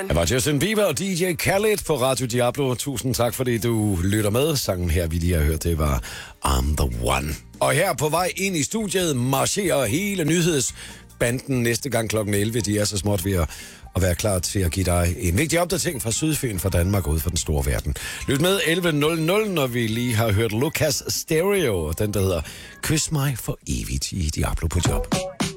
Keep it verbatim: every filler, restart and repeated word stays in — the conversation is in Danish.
Det var Justin Bieber og D J Khaled på Radio Diablo. Tusind tak, fordi du lytter med. Sangen her, vi lige har hørt, det var I'm the One. Og her på vej ind i studiet marcherer hele nyhedsbanden næste gang klokken elleve. De er så småt ved at, at være klar til at give dig en vigtig opdatering fra Sydfyn, fra Danmark ud fra den store verden. Lyt med elleve nul nul, når vi lige har hørt Lucas Stereo, den der hedder Kys mig for evigt i Diablo på job.